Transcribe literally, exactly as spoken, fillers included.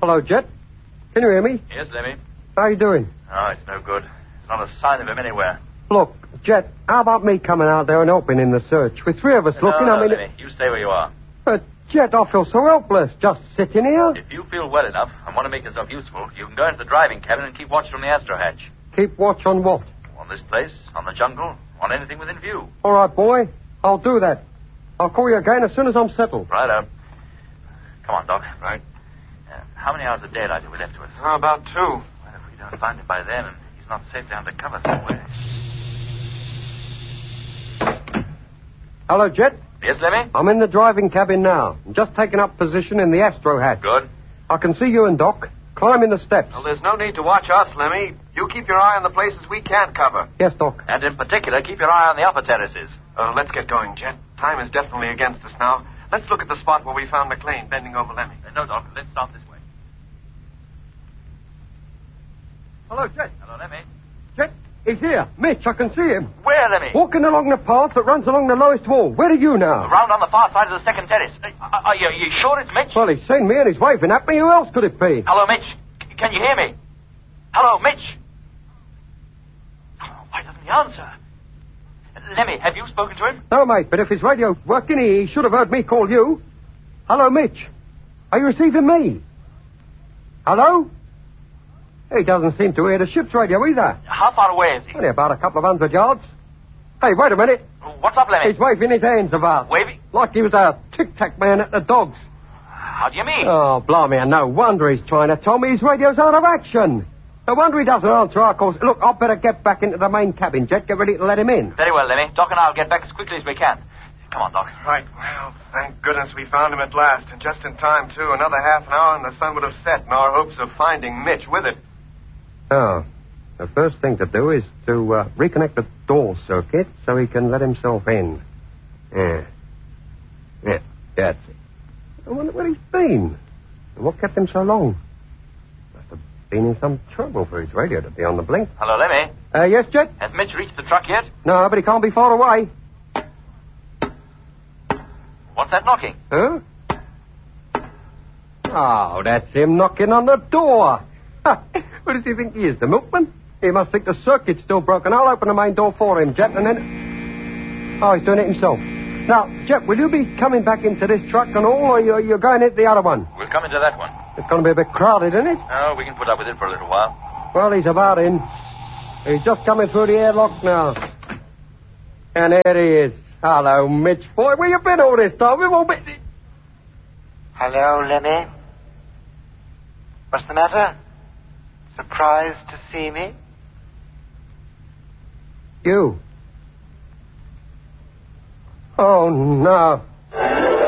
Hello, Jet. Can you hear me? Yes, Lemmy. How you doing? Oh, it's no good. There's not a sign of him anywhere. Look, Jet, how about me coming out there and helping in the search? With three of us no, looking, no, I mean... Lemmy. You stay where you are. But, Jet, I feel so helpless just sitting here. If you feel well enough and want to make yourself useful, you can go into the driving cabin and keep watch from the astro hatch. Keep watch on what? On this place, on the jungle, on anything within view. All right, boy. I'll do that. I'll call you again as soon as I'm settled. Right on. Come on, Doc. Right. Uh, how many hours of daylight have we left to us? How about two? Well, if we don't find him by then, and he's not safe down to cover somewhere. Hello, Jet. Yes, Lemmy? I'm in the driving cabin now. I'm just taking up position in the astro hatch. Good. I can see you and Doc. Climb in the steps. Well, there's no need to watch us, Lemmy. You keep your eye on the places we can't cover. Yes, Doc. And in particular, keep your eye on the upper terraces. Uh, let's get going, Jet. Time is definitely against us now. Let's look at the spot where we found McLean bending over Lemmy. Uh, no, Doc. Let's start this way. Hello, Jet. Hello, Lemmy. Jet, he's here. Mitch, I can see him. Where, Lemmy? Walking along the path that runs along the lowest wall. Where are you now? Around on the far side of the second terrace. Uh, are you, are you sure it's Mitch? Well, he's seen me and he's waving at me. Who else could it be? Hello, Mitch. C- can you hear me? Hello, Mitch. Oh, why doesn't he answer? Lemmy, have you spoken to him? No, mate, but if his radio's working, he, he should have heard me call you. Hello, Mitch. Are you receiving me? Hello? He doesn't seem to hear the ship's radio either. How far away is he? Only about a couple of hundred yards. Hey, wait a minute. What's up, Lemmy? He's waving his hands about. Waving? Like he was a tic-tac man at the dogs. How do you mean? Oh, blimey, no wonder he's trying to tell me his radio's out of action. No wonder he doesn't answer our calls. Look, I'd better get back into the main cabin, Jet. Get ready to let him in. Very well, Lemmy. Doc and I'll get back as quickly as we can. Come on, Doc. Right. Well, thank goodness we found him at last. And just in time, too. Another half an hour and the sun would have set in our hopes of finding Mitch with it. Oh, the first thing to do is to uh, reconnect the door circuit so he can let himself in. Yeah. Yeah, that's it. I wonder where he's been. And what kept him so long? Must have been in some trouble for his radio to be on the blink. Hello, Lemmy. Uh, yes, Jet? Has Mitch reached the truck yet? No, but he can't be far away. What's that knocking? Huh? Oh, that's him knocking on the door. What does he think he is, the milkman? He must think the circuit's still broken. I'll open the main door for him, Jet, and then... Oh, he's doing it himself. Now, Jet, will you be coming back into this truck and all, or you're, you're going into the other one? We'll come into that one. It's going to be a bit crowded, isn't it? Oh, we can put up with it for a little while. Well, he's about in. He's just coming through the airlock now. And there he is. Hello, Mitch, boy. Where you been all this time? We've all been... Hello, Lemmy. What's the matter? Surprised to see me? You. Oh, no.